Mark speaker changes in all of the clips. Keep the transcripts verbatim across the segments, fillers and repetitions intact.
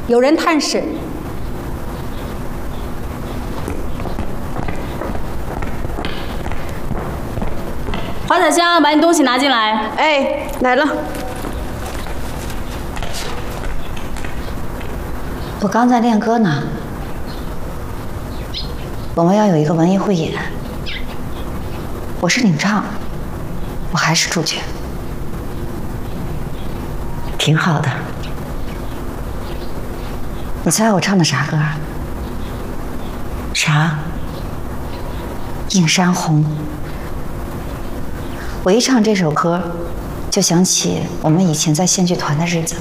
Speaker 1: 有人探视。
Speaker 2: 华彩香，把你东西拿进来。
Speaker 3: 哎，来了。
Speaker 4: 我刚在练歌呢。我们要有一个文艺汇演，我是领唱，我还是主角，挺好的。你猜我唱的啥歌？啥？映山红。我一唱这首歌，就想起我们以前在戏剧团的日子。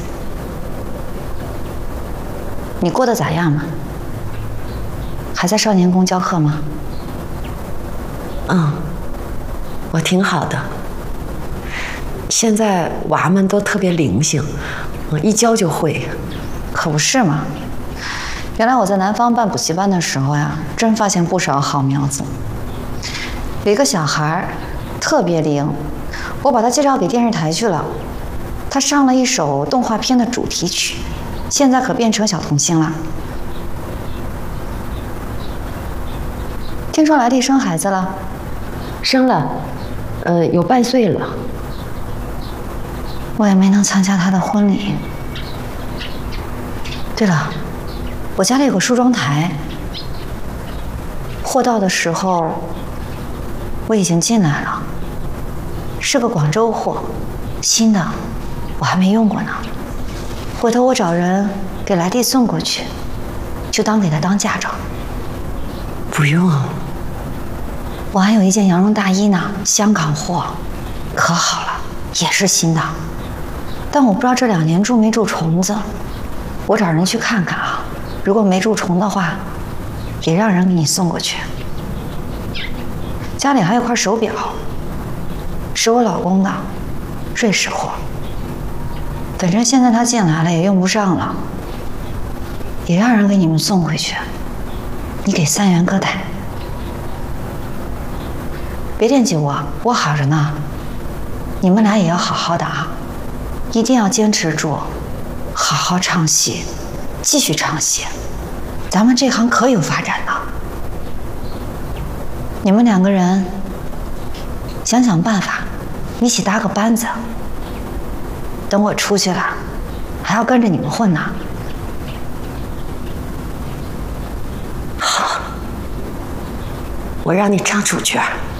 Speaker 4: 你过得咋样嘛？还在少年宫教课吗？
Speaker 3: 嗯，我挺好的。现在娃们都特别灵性，一教就会。
Speaker 4: 可不是嘛！原来我在南方办补习班的时候呀，真发现不少好苗子。有一个小孩特别灵，我把他介绍给电视台去了。他上了一首动画片的主题曲，现在可变成小童星了。听说来弟生孩子了，
Speaker 3: 生了，呃，有半岁了。
Speaker 4: 我也没能参加他的婚礼。对了，我家里有个梳妆台，货到的时候我已经进来了，是个广州货，新的，我还没用过呢。回头我找人给来弟送过去，就当给他当嫁妆。
Speaker 3: 不用。
Speaker 4: 我还有一件羊绒大衣呢，香港货，可好了，也是新的。但我不知道这两年蛀没蛀虫子，我找人去看看啊。如果没蛀虫的话，也让人给你送过去。家里还有块手表，是我老公的，瑞士货。反正现在他进来了，也用不上了，也让人给你们送回去。你给三元哥带。别惦记我，我好着呢。你们俩也要好好的啊，一定要坚持住，好好唱戏，继续唱戏。咱们这行可有发展了。你们两个人想想办法，一起搭个班子。等我出去了，还要跟着你们混呢。
Speaker 3: 好，我让你唱主角。